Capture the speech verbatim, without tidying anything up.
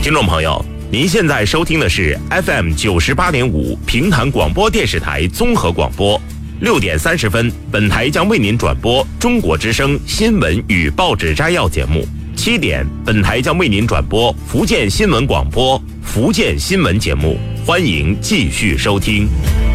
听众朋友，您现在收听的是 F M 九十八点五平潭广播电视台综合广播。六点三十分，本台将为您转播中国之声新闻与报纸摘要节目。七点，本台将为您转播福建新闻广播福建新闻节目，欢迎继续收听。